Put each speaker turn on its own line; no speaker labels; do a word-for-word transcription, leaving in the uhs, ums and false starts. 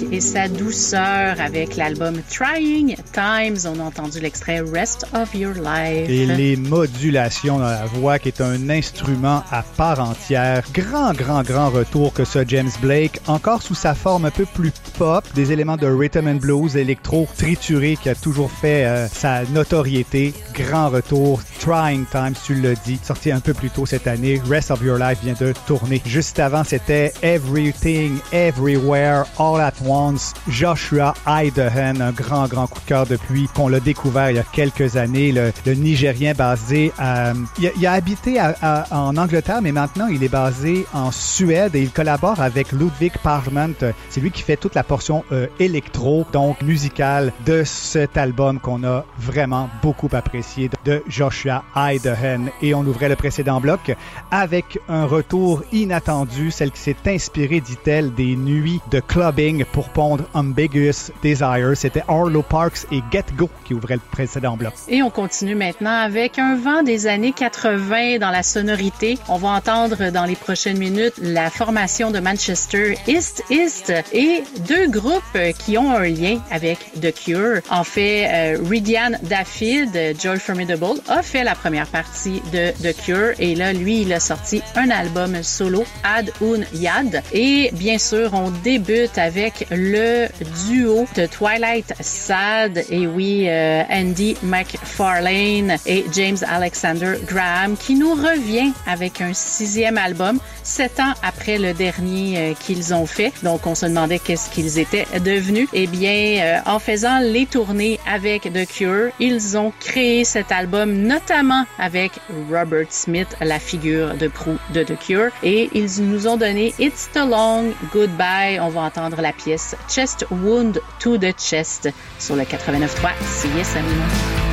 et sa douceur avec l'album Trying Times. On a entendu l'extrait Rest of Your Life.
Et les modulations dans la voix qui est un instrument à part entière. Grand, grand, grand retour que ça, James Blake. Encore sous sa forme un peu plus pop, des éléments de rhythm and blues, électro trituré qui a toujours fait euh, sa notoriété. Grand retour. Trying Times, tu l'as dit, sorti un peu plus tôt cette année. Rest of Your Life vient de tourner. Juste avant, c'était Everything, Everywhere, All at Once. Joshua Idahan, un grand, grand coup de cœur depuis qu'on l'a découvert il y a quelques années. Le, le Nigérien basé à... Il a, il a habité à, à, en Angleterre, mais maintenant, il est basé en Suède et il collabore avec Ludwig Parment. C'est lui qui fait toute la portion euh, électro, donc musicale, de cet album qu'on a vraiment beaucoup apprécié de Joshua Idahan. Et on ouvrait le précédent bloc avec un retour inattendu, celle qui s'est inspirée, dit-elle, des nuits de clubbing pour pondre Ambiguous Desire. C'était Arlo Parks et Get Go qui ouvraient le précédent bloc.
Et on continue maintenant avec un vent des années quatre-vingts dans la sonorité. On va entendre dans les prochaines minutes la formation de Manchester East East et deux groupes qui ont un lien avec The Cure. En fait, euh, Ridian Dafid, Joy Formidable, a fait la première partie de The Cure et là, lui, il a sorti un album solo, Ad Un Yad. Et bien sûr, on débute avec le duo de Twilight Sad et oui, euh, Andy McFarlane et James Alexander Graham qui nous revient avec un sixième album, sept ans après le dernier euh, qu'ils ont fait. Donc, on se demandait qu'est-ce qu'ils étaient devenus. Eh bien, euh, en faisant les tournées avec The Cure, ils ont créé cet album, notamment avec Robert Smith, la figure de proue de The Cure. Et ils nous ont donné It's the Long Goodbye. On va entendre la pièce Chest Wound to the Chest sur le quatre-vingt-neuf trois C S M.